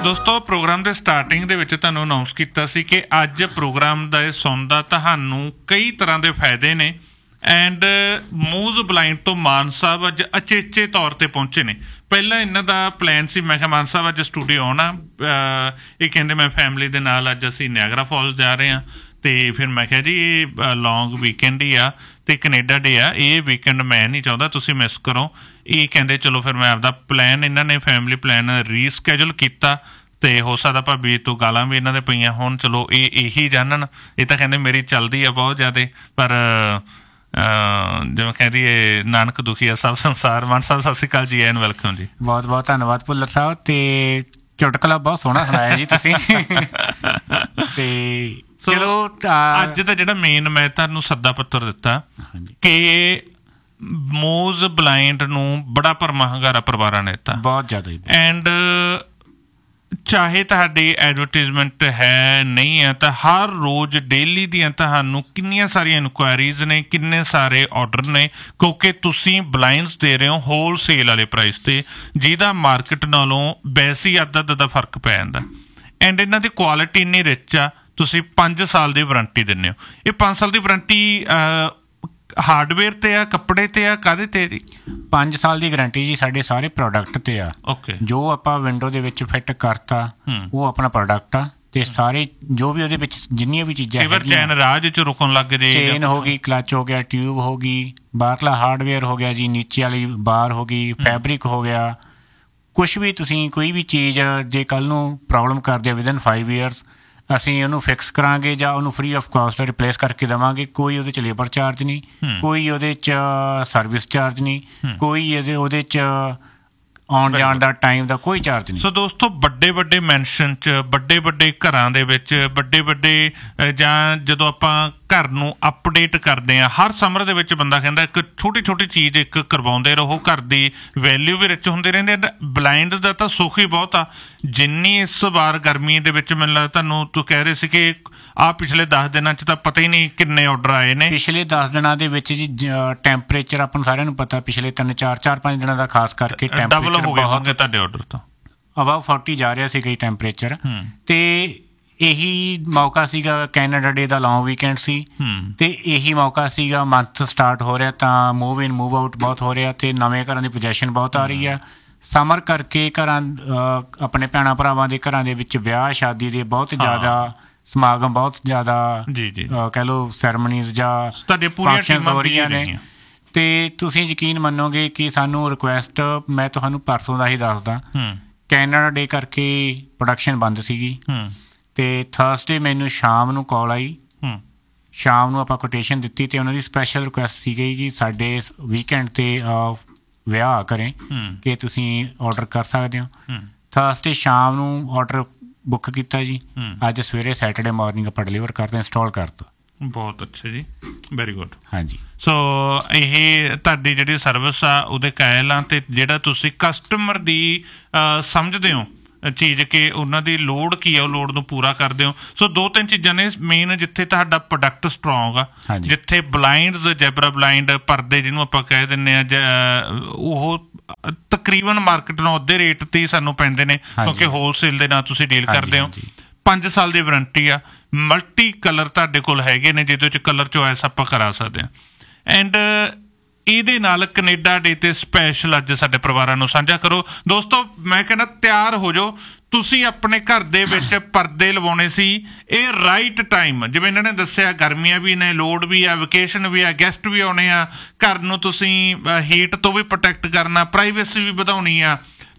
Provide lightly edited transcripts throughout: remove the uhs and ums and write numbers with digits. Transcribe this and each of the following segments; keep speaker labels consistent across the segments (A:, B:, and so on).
A: ਦੋਸਤੋ ਪ੍ਰੋਗਰਾਮ ਦੇ ਸਟਾਰਟਿੰਗ ਦੇ ਵਿੱਚ ਤੁਹਾਨੂੰ ਅਨਾਉਂਸ ਕੀਤਾ ਸੀ ਕਿ ਅੱਜ ਪ੍ਰੋਗਰਾਮ ਦਾ ਸੁਣਦਾ ਤੁਹਾਨੂੰ ਕਈ ਤਰ੍ਹਾਂ ਦੇ ਫਾਇਦੇ ਨੇ ਐਂਡ ਮੂਜ਼ ਬਲਾਈਂਡ ਤੋਂ ਮਾਨ ਸਾਹਿਬ ਅੱਜ ਅਚੇਚੇ ਤੌਰ ਤੇ ਪਹੁੰਚੇ ਨੇ। ਪਹਿਲਾਂ ਇਹਨਾਂ ਦਾ ਪਲਾਨ ਸੀ, ਮੈਂ ਕਿਹਾ ਮਾਨ ਸਾਹਿਬ ਅੱਜ ਸਟੂਡੀਓ ਆਉਣਾ, ਇਹ ਕਹਿੰਦੇ ਮੈਂ ਫੈਮਿਲੀ ਦੇ ਨਾਲ ਅੱਜ ਅਸੀਂ ਨਿਆਗਰਾ ਫਾਲਸ ਜਾ ਰਹੇ ਹਾਂ। ਅਤੇ ਫਿਰ ਮੈਂ ਕਿਹਾ ਜੀ ਇਹ ਲੌਂਗ ਵੀਕਐਂਡ ਹੀ ਆ ਅਤੇ ਕਨੇਡਾ ਡੇ ਆ, ਇਹ ਵੀਕਐਂਡ ਮੈਂ ਨਹੀਂ ਚਾਹੁੰਦਾ ਤੁਸੀਂ ਮਿਸ ਕਰੋ। ਇਹ ਕਹਿੰਦੇ ਚਲੋ ਫਿਰ ਮੈਂ ਆਪਦਾ ਪਲਾਨ, ਇਹਨਾਂ ਨੇ ਫੈਮਿਲੀ ਪਲਾਨ ਰੀਸਕੈਜੂਲ ਕੀਤਾ ਅਤੇ ਹੋ ਸਕਦਾ ਭਾਬੀ ਤੋਂ ਗਾਲਾਂ ਵੀ ਇਹਨਾਂ ਦੇ ਪਈਆਂ ਹੋਣ, ਚਲੋ ਇਹ ਇਹੀ ਜਾਣਨ। ਇਹ ਤਾਂ ਕਹਿੰਦੇ ਮੇਰੀ ਚੱਲਦੀ ਆ ਬਹੁਤ ਜ਼ਿਆਦਾ, ਪਰ ਜਿਵੇਂ ਕਹਿੰਦੀ ਨਾਨਕ ਦੁਖੀ ਆ ਸਭ ਸੰਸਾਰ। ਮਾਨ ਸਾਹਿਬ ਸਤਿ ਸ਼੍ਰੀ ਅਕਾਲ ਜੀ, ਐਨ ਵੈਲਕਮ ਜੀ।
B: ਬਹੁਤ ਬਹੁਤ ਧੰਨਵਾਦ ਭੁੱਲਰ ਸਾਹਿਬ, ਅਤੇ ਚੁਟਕਲਾ ਬਹੁਤ ਸੋਹਣਾ ਸੁਣਾਇਆ ਜੀ ਤੁਸੀਂ। ਅਤੇ ਚਲੋ
A: ਅੱਜ ਦਾ ਜਿਹੜਾ ਮੇਨ ਮੈਂ ਤੁਹਾਨੂੰ ਸੱਦਾ ਪੱਤਰ ਦਿੱਤਾ ਕਿ ਮੂਜ਼ ਬਲਾਈਂਡ ਨੂੰ ਬੜਾ ਭਰਮਾ ਹੁੰਗਾਰਾ ਪਰਿਵਾਰਾਂ ਨੇ ਦਿੱਤਾ,
B: ਬਹੁਤ ਜ਼ਿਆਦਾ।
A: ਐਂਡ ਚਾਹੇ ਤੁਹਾਡੀ ਐਡਵਰਟੀਜ਼ਮੈਂਟ ਹੈ ਨਹੀਂ ਹੈ ਤਾਂ ਹਰ ਰੋਜ਼ ਡੇਲੀ ਦੀਆਂ ਤੁਹਾਨੂੰ ਕਿੰਨੀਆਂ ਸਾਰੀਆਂ ਇਨਕੁਆਇਰੀਜ਼ ਨੇ, ਕਿੰਨੇ ਸਾਰੇ ਆਰਡਰ ਨੇ, ਕਿਉਂਕਿ ਤੁਸੀਂ ਬਲਾਈਂਡਸ ਦੇ ਰਹੇ ਹੋ ਹੋਲ ਸੇਲ ਵਾਲੇ ਪ੍ਰਾਈਸ 'ਤੇ, ਜਿਹਦਾ ਮਾਰਕੀਟ ਨਾਲੋਂ ਵੈਸੇ ਹੀ ਅੱਧਾ ਦਾ ਫਰਕ ਪੈ ਜਾਂਦਾ। ਐਂਡ ਇਹਨਾਂ ਦੀ ਕੁਆਲਿਟੀ ਇੰਨੀ ਰਿਚ ਆ, ਤੁਸੀਂ 5 ਸਾਲ ਦੀ ਵਾਰੰਟੀ ਦਿੰਦੇ ਹੋ। ਇਹ 5 ਸਾਲ ਦੀ ਵਾਰੰਟੀ ਹਾਰਡਵੇਅਰ ਤੇ ਆ, ਕੱਪੜੇ ਤੇ ਆ, ਕਾਹਦੇ ਤੇ ਜੀ?
B: 5 ਸਾਲ ਦੀ ਗਰੰਟੀ ਜੀ ਸਾਡੇ ਸਾਰੇ ਪ੍ਰੋਡਕਟ ਤੇ ਆ।
A: ਓਕੇ,
B: ਜੋ ਆਪਾਂ ਵਿੰਡੋ ਦੇ ਵਿੱਚ ਫਿੱਟ ਕਰਤਾ ਉਹ ਆਪਣਾ ਪ੍ਰੋਡਕਟ ਆ, ਤੇ ਸਾਰੇ ਜੋ ਵੀ ਉਹਦੇ ਵਿੱਚ ਜਿੰਨੀਆਂ ਵੀ ਚੀਜ਼ਾਂ
A: ਚੈਨ ਰਾਜ ਚ ਰੁਕਣ ਲੱਗ ਜੇ,
B: ਚੇਨ ਹੋ ਗਈ, ਕਲਚ ਹੋ ਗਿਆ, ਟਿਊਬ ਹੋ ਗਈ, ਬਾਹਰਲਾ ਹਾਰਡਵੇਅਰ ਹੋ ਗਿਆ ਜੀ, ਨੀਚੇ ਵਾਲੀ ਬਾਰ ਹੋ ਗਈ, ਫੈਬਰਿਕ ਹੋ ਗਿਆ, ਕੁਛ ਵੀ ਤੁਸੀਂ ਕੋਈ ਵੀ ਚੀਜ਼ ਜੇ ਕੱਲ੍ਹ ਨੂੰ ਪ੍ਰੋਬਲਮ ਕਰਦੇ ਆ ਵਿਦਨ 5 years ਅਸੀਂ ਉਹਨੂੰ ਫਿਕਸ ਕਰਾਂਗੇ ਜਾਂ ਉਹਨੂੰ ਫਰੀ ਆਫ ਕਾਸਟ ਰਿਪਲੇਸ ਕਰਕੇ ਦੇਵਾਂਗੇ। ਕੋਈ ਉਹਦੇ 'ਚ ਲੇਬਰ ਚਾਰਜ ਨਹੀਂ, ਕੋਈ ਉਹਦੇ 'ਚ ਸਰਵਿਸ ਚਾਰਜ ਨਹੀਂ, ਕੋਈ ਉਹਦੇ 'ਚ ਆਉਣ ਜਾਣ ਦਾ ਟਾਈਮ ਦਾ ਕੋਈ ਚਾਰਜ ਨਹੀਂ।
A: ਸੋ ਦੋਸਤੋ ਵੱਡੇ ਵੱਡੇ ਮੈਨਸ਼ਨ 'ਚ, ਵੱਡੇ ਵੱਡੇ ਘਰਾਂ ਦੇ ਵਿੱਚ, ਵੱਡੇ ਵੱਡੇ ਜਾਂ ਜਦੋਂ ਆਪਾਂ ਘਰ ਨੂੰ ਅਪਡੇਟ ਕਰਦੇ ਹਾਂ, ਹਰ ਸਮਰ ਦੇ ਵਿੱਚ ਬੰਦਾ ਕਹਿੰਦਾ ਇੱਕ ਛੋਟੀ ਛੋਟੀ ਚੀਜ਼ ਇੱਕ ਕਰਵਾਉਂਦੇ ਰਹੋ, ਘਰ ਦੀ ਵੈਲਿਊ ਵੀ ਰਿਚ ਹੁੰਦੀ ਰਹਿੰਦੀ। ਬਲਾਈਂਡ ਦਾ ਤਾਂ ਸੁੱਖ ਹੀ ਬਹੁਤ ਆ। ਜਿੰਨੀ ਇਸ ਵਾਰ ਗਰਮੀ ਦੇ ਵਿੱਚ ਮੈਨੂੰ ਲੱਗਦਾ ਤੁਹਾਨੂੰ ਤੂੰ ਕਹਿ ਰਹੇ ਸੀ ਕਿ ਆਹ ਪਿਛਲੇ 10 ਦਿਨਾਂ 'ਚ ਤਾਂ ਪਤਾ ਹੀ ਨਹੀਂ ਕਿੰਨੇ ਆਰਡਰ ਆਏ ਨੇ।
B: ਪਿਛਲੇ 10 ਦਿਨਾਂ ਦੇ ਵਿੱਚ ਜੀ ਟੈਂਪਰੇਚਰ ਆਪਾਂ ਨੂੰ ਸਾਰਿਆਂ ਨੂੰ ਪਤਾ, ਪਿਛਲੇ 3-4 ਦਿਨਾਂ ਦਾ ਖਾਸ ਕਰਕੇ
A: ਡਬਲ ਹੋ ਗਏ ਹੋਣਗੇ ਤੁਹਾਡੇ ਆਰਡਰ ਤੋਂ,
B: ਅਬਾਊ 40 ਜਾ ਰਿਹਾ ਸੀਗਾ ਜੀ ਟੈਂਪਰੇਚਰ। ਅਤੇ ਇਹੀ ਮੌਕਾ ਸੀਗਾ, ਕੈਨੇਡਾ ਡੇ ਦਾ ਲੌਂਗ ਵੀਕਐਂਡ ਸੀ, ਅਤੇ ਇਹੀ ਮੌਕਾ ਸੀਗਾ, ਮੰਥ ਸਟਾਰਟ ਹੋ ਰਿਹਾ ਤਾਂ ਮੂਵ ਇਨ ਮੂਵ ਆਊਟ ਬਹੁਤ ਹੋ ਰਿਹਾ, ਅਤੇ ਨਵੇਂ ਘਰਾਂ ਦੀ ਪੋਜੈਸ਼ਨ ਬਹੁਤ ਆ ਰਹੀ ਆ। ਸਮਰ ਕਰਕੇ ਘਰਾਂ ਆਪਣੇ ਭੈਣਾਂ ਭਰਾਵਾਂ ਦੇ ਘਰਾਂ ਦੇ ਵਿੱਚ ਵਿਆਹ ਸ਼ਾਦੀ ਦੇ ਬਹੁਤ ਜ਼ਿਆਦਾ ਸਮਾਗਮ, ਬਹੁਤ ਜ਼ਿਆਦਾ ਕਹਿ ਲਓ ਸੈਰਮਨੀਜ਼ ਜਾਂ ਫੰਕਸ਼ਨਸ ਹੋ ਰਹੀਆਂ ਨੇ। ਅਤੇ ਤੁਸੀਂ ਯਕੀਨ ਮੰਨੋਗੇ ਕਿ ਸਾਨੂੰ ਰਿਕੁਐਸਟ, ਮੈਂ ਤੁਹਾਨੂੰ ਪਰਸੋਂ ਦਾ ਹੀ ਦੱਸਦਾ, ਕੈਨੇਡਾ ਡੇ ਕਰਕੇ ਪ੍ਰੋਡਕਸ਼ਨ ਬੰਦ ਸੀਗੀ, ਅਤੇ ਥਰਸਡੇ ਮੈਨੂੰ ਸ਼ਾਮ ਨੂੰ ਕਾਲ ਆਈ, ਸ਼ਾਮ ਨੂੰ ਆਪਾਂ ਕੋਟੇਸ਼ਨ ਦਿੱਤੀ, ਅਤੇ ਉਹਨਾਂ ਦੀ ਸਪੈਸ਼ਲ ਰਿਕੁਐਸਟ ਸੀਗੀ ਕਿ ਸਾਡੇ ਵੀਕਐਂਡ 'ਤੇ ਵਿਆਹ ਕਰੇ ਕਿ ਤੁਸੀਂ ਔਡਰ ਕਰ ਸਕਦੇ ਹੋ। ਥਰਸਡੇ ਸ਼ਾਮ ਨੂੰ ਔਡਰ ਬੁੱਕ ਕੀਤਾ ਜੀ, ਅੱਜ ਸਵੇਰੇ ਸੈਟਰਡੇ ਮਾਰਨਿੰਗ ਆਪਾਂ ਡਿਲੀਵਰ ਕਰਦੇ, ਇੰਸਟਾਲ ਕਰਤਾ।
A: ਬਹੁਤ ਅੱਛਾ ਜੀ, ਵੈਰੀ ਗੁੱਡ।
B: ਹਾਂਜੀ,
A: ਸੋ ਇਹ ਤੁਹਾਡੀ ਜਿਹੜੀ ਸਰਵਿਸ ਆ ਉਹਦੇ ਕਾਇਲ ਆ, ਅਤੇ ਜਿਹੜਾ ਤੁਸੀਂ ਕਸਟਮਰ ਦੀ ਸਮਝਦੇ ਹੋ ਚੀਜ਼ ਕਿ ਉਹਨਾਂ ਦੀ ਲੋੜ ਕੀ ਆ, ਉਹ ਲੋੜ ਨੂੰ ਪੂਰਾ ਕਰਦੇ ਹੋ। ਸੋ 2-3 ਚੀਜ਼ਾਂ ਨੇ ਮੇਨ, ਜਿੱਥੇ ਤੁਹਾਡਾ ਪ੍ਰੋਡਕਟ ਸਟਰੋਂਗ ਆ, ਜਿੱਥੇ ਬਲਾਈਂਡਸ, ਜੈਬਰਾ ਬਲਾਈਂਡ ਪਰਦੇ ਜਿਹਨੂੰ ਆਪਾਂ ਕਹਿ ਦਿੰਦੇ ਹਾਂ, ਉਹ ਤਕਰੀਬਨ ਮਾਰਕੀਟ ਨੂੰ ਅੱਧੇ ਰੇਟ 'ਤੇ ਹੀ ਸਾਨੂੰ ਪੈਂਦੇ ਨੇ, ਕਿਉਂਕਿ ਹੋਲਸੇਲ ਦੇ ਨਾਲ ਤੁਸੀਂ ਡੀਲ ਕਰਦੇ ਹੋ। 5 ਸਾਲ ਦੀ ਵਾਰੰਟੀ ਆ, ਮਲਟੀ ਕਲਰ ਤੁਹਾਡੇ ਕੋਲ ਹੈਗੇ ਨੇ, ਜਿਹਦੇ 'ਚ ਕਲਰ ਚੋਇਸ ਆਪਾਂ ਕਰਾ ਸਕਦੇ ਹਾਂ। ਐਂਡ ਇਹਦੇ ਨਾਲ ਕਨੇਡਾ ਡੇ 'ਤੇ ਸਪੈਸ਼ਲ ਅੱਜ ਸਾਡੇ ਪਰਿਵਾਰਾਂ ਨੂੰ ਸਾਂਝਾ ਕਰੋ। ਦੋਸਤੋ ਮੈਂ ਕਹਿੰਦਾ ਤਿਆਰ ਹੋ ਜਾਓ, ਤੁਸੀਂ ਆਪਣੇ ਘਰ ਦੇ ਵਿੱਚ ਪਰਦੇ ਲਵਾਉਣੇ ਸੀ, ਇਹ ਰਾਈਟ ਟਾਈਮ। ਜਿਵੇਂ ਇਹਨਾਂ ਨੇ ਦੱਸਿਆ ਗਰਮੀਆਂ ਵੀ ਨੇ, ਲੋਡ ਵੀ ਆ, ਵਕੇਸ਼ਨ ਵੀ ਆ, ਗੈਸਟ ਵੀ ਆਉਣੇ ਆ, ਘਰ ਨੂੰ ਤੁਸੀਂ ਹੀਟ ਤੋਂ ਵੀ ਪ੍ਰੋਟੈਕਟ ਕਰਨਾ, ਪ੍ਰਾਈਵੇਸੀ ਵੀ ਵਧਾਉਣੀ ਆ।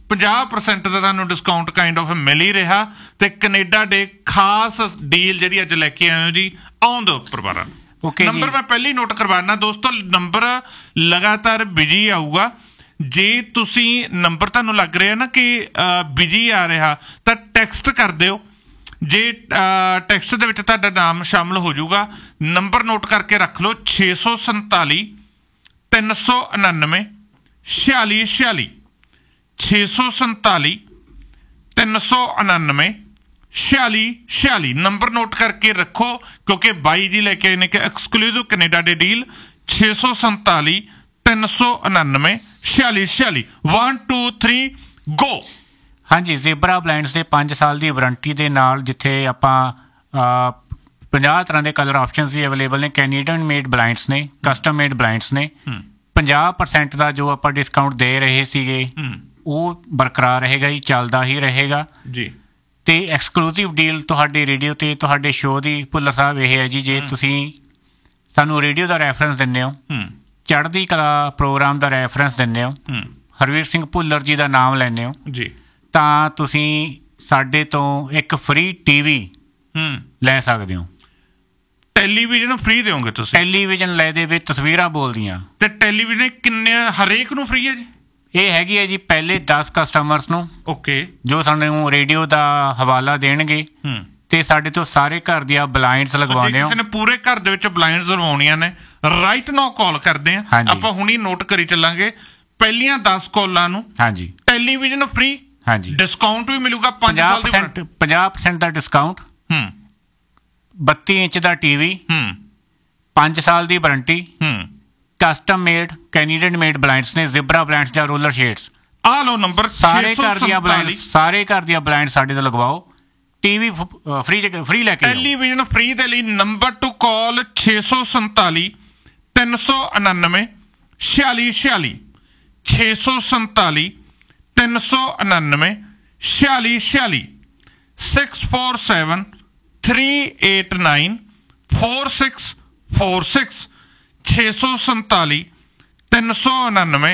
A: 50% ਦਾ ਤੁਹਾਨੂੰ ਡਿਸਕਾਊਂਟ ਕਾਇੰਡ ਆਫ ਮਿਲ ਹੀ ਰਿਹਾ, ਅਤੇ ਕਨੇਡਾ ਡੇ ਖਾਸ ਡੀਲ ਜਿਹੜੀ ਅੱਜ ਲੈ ਕੇ ਆਏ ਹੋ ਜੀ, ਆਉਣ ਦਿਓ ਪਰਿਵਾਰਾਂ ਨੂੰ। ਨੰਬਰ ਮੈਂ ਪਹਿਲਾਂ ਹੀ ਨੋਟ ਕਰਵਾਉਣਾ ਦੋਸਤੋ, ਨੰਬਰ ਲਗਾਤਾਰ ਬਿਜੀ ਆਊਗਾ। ਜੇ ਤੁਸੀਂ ਨੰਬਰ ਤੁਹਾਨੂੰ ਲੱਗ ਰਿਹਾ ਨਾ ਕਿ ਬਿਜੀ ਆ ਰਿਹਾ ਤਾਂ ਟੈਕਸਟ ਕਰ ਦਿਓ। ਜੇ ਟੈਕਸਟ ਦੇ ਵਿੱਚ ਤੁਹਾਡਾ ਨਾਮ ਸ਼ਾਮਲ ਹੋ ਜਾਊਗਾ, ਨੰਬਰ ਨੋਟ ਕਰਕੇ ਰੱਖ ਲਓ 647 399 4646, 647 399 4646 ਨੰਬਰ ਨੋਟ ਕਰਕੇ ਰੱਖੋ, ਕਿਉਂਕਿ ਬਾਈ ਜੀ ਲੈ ਕੇ ਆਏ ਨੇ ਕਿ ਐਕਸਕਲੂਸਿਵ ਕੈਨੇਡਾ ਦੇ ਡੀਲ 647 399 4646। 1 2 3 ਗੋ।
B: ਹਾਂਜੀ, ਜ਼ੇਬਰਾ ਬਲਾਈਂਡਸ ਦੇ 5 ਸਾਲ ਦੀ ਵਾਰੰਟੀ ਦੇ ਨਾਲ, ਜਿੱਥੇ ਆਪਾਂ 50 ਤਰ੍ਹਾਂ ਦੇ ਕਲਰ ਆਪਸ਼ਨਸ ਵੀ ਅਵੇਲੇਬਲ ਨੇ। ਕੈਨੇਡੀਅਨ ਮੇਡ ਬਲਾਈਂਡਸ ਨੇ, ਕਸਟਮ ਮੇਡ ਬਲਾਈਂਡਸ ਨੇ। 50% ਦਾ ਜੋ ਆਪਾਂ ਡਿਸਕਾਊਂਟ ਦੇ ਰਹੇ ਸੀਗੇ ਉਹ ਬਰਕਰਾਰ ਰਹੇਗਾ ਜੀ, ਚੱਲਦਾ ਹੀ ਰਹੇਗਾ ਜੀ। ਤੇ ਐਕਸਕਲੂਸਿਵ ਡੀਲ ਤੁਹਾਡੇ ਰੇਡੀਓ ਤੇ ਤੁਹਾਡੇ ਸ਼ੋਅ ਦੀ ਭੁੱਲਰ ਸਾਹਿਬ ਇਹ ਹੈ ਜੀ, ਜੇ ਤੁਸੀਂ ਸਾਨੂੰ ਰੇਡੀਓ ਦਾ ਰੈਫਰੈਂਸ ਦਿੰਦੇ ਹੋ, ਚੜ੍ਹਦੀ ਕਲਾ ਪ੍ਰੋਗਰਾਮ ਦਾ ਰੈਫਰੈਂਸ ਦਿੰਦੇ ਹੋ, ਹਰਵੀਰ ਸਿੰਘ ਭੁੱਲਰ ਜੀ ਦਾ ਨਾਮ ਲੈਂਦੇ ਹੋ ਜੀ, ਤਾਂ ਤੁਸੀਂ ਸਾਡੇ ਤੋਂ ਇੱਕ ਫ੍ਰੀ ਟੀਵੀ ਲੈ ਸਕਦੇ ਹੋ।
A: ਟੈਲੀਵਿਜ਼ਨ ਫ੍ਰੀ ਦਿਓਗੇ ਤੁਸੀਂ?
B: ਟੈਲੀਵਿਜ਼ਨ ਲੈ ਦੇ ਵਿੱਚ ਤਸਵੀਰਾਂ ਬੋਲਦੀਆਂ।
A: ਤੇ ਟੈਲੀਵਿਜ਼ਨ ਕਿੰਨੇ ਹਰੇਕ ਨੂੰ ਫ੍ਰੀ ਹੈ ਜੀ?
B: ਇਹ ਹੈਗੀ ਹੈ ਜੀ ਪਹਿਲੇ 10 ਕਸਟਮਰਸ ਨੂੰ, ਓਕੇ, ਜੋ ਸਾਨੂੰ ਰੇਡੀਓ ਦਾ ਹਵਾਲਾ ਦੇਣਗੇ ਤੇ ਸਾਡੇ ਤੋਂ ਸਾਰੇ ਘਰ ਦੀਆਂ ਬਲਾਈਂਡਸ ਲਗਵਾਉਂਦੇ ਹੋ।
A: ਕਿਸੇ ਨੇ ਪੂਰੇ ਘਰ ਦੇ ਵਿੱਚ ਬਲਾਈਂਡਸ ਲਗਵਾਉਣੀਆਂ ਨੇ, ਰਾਈਟ ਨਾਓ ਕਾਲ ਕਰਦੇ ਆ ਆਪਾਂ, ਹੁਣੀ ਨੋਟ ਕਰੀ ਚੱਲਾਂਗੇ। ਪਹਿਲੀਆਂ 10 ਕਾਲਾਂ ਨੂੰ ਹਾਂਜੀ ਟੈਲੀਵਿਜ਼ਨ ਫ੍ਰੀ, ਹਾਂਜੀ, ਡਿਸਕਾਊਂਟ ਵੀ ਮਿਲੂਗਾ 5 ਸਾਲ ਦੀ
B: 50% ਦਾ ਡਿਸਕਾਊਂਟ, 32 ਇੰਚ ਦਾ ਟੀਵੀ, 5 ਸਾਲ ਦੀ warranty, custom made Canadian made blinds ਨੇ, ਜ਼ੇਬਰਾ ਬਲਾਈਂਡਸ ਜਾਂ ਰੋਲਰ ਸ਼ੇਡਸ।
A: ਆ ਲਓ ਨੰਬਰ,
B: ਸਾਰੇ ਘਰ ਦੀਆਂ ਬਲਾਈਂਡ ਸਾਡੇ ਤੋਂ ਲਗਵਾਓ, ਟੀਵੀ ਫ੍ਰੀ ਲੈ ਕੇ,
A: ਟੈਲੀਵਿਜ਼ਨ ਫ੍ਰੀ ਦੇ ਲਈ ਨੰਬਰ ਟੂ ਕਾਲ 647 399 4646, 647 399 4646, 647 389 4646, 647 399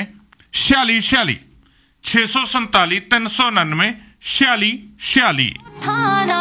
A: 4646, 647 399 4646।